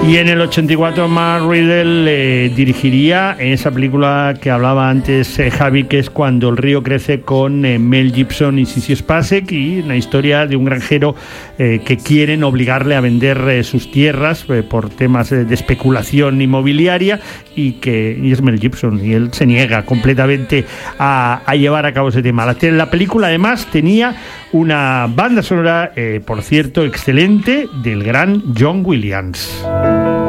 Y en el 84 Mark Riddle dirigiría en esa película que hablaba antes Javi, que es Cuando el río crece, con Mel Gibson y Sissy Spacek, y una historia de un granjero que quieren obligarle a vender sus tierras por temas de especulación inmobiliaria, y es Mel Gibson, y él se niega completamente a llevar a cabo ese tema. La película además tenía una banda sonora, por cierto, excelente, del gran John Williams.